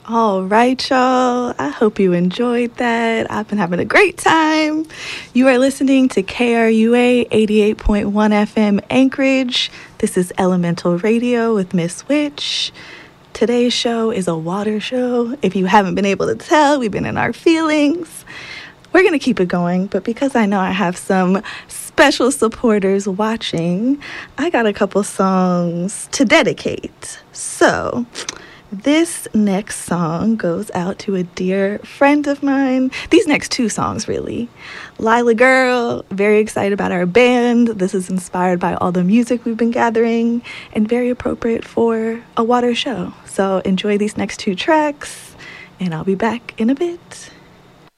All right, y'all. I hope you enjoyed that. I've been having a great time. You are listening to KRUA 88.1 FM Anchorage. This is Elemental Radio with Miss Witch. Today's show is a water show. If you haven't been able to tell, we've been in our feelings. We're going to keep it going, but because I know I have some special supporters watching, I got a couple songs to dedicate. So this next song goes out to a dear friend of mine. These next two songs, really. Lila Girl, very excited about our band. This is inspired by all the music we've been gathering and very appropriate for a water show. So enjoy these next two tracks, and I'll be back in a bit.